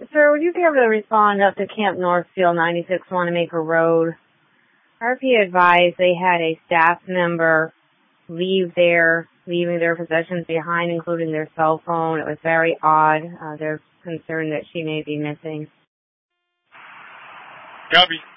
Sir, would you be able to respond up to Camp Northfield, 96 Wanamaker Road? RP advised they had a staff member leaving their possessions behind, including their cell phone. It was very odd. They're concerned that she may be missing. Copy.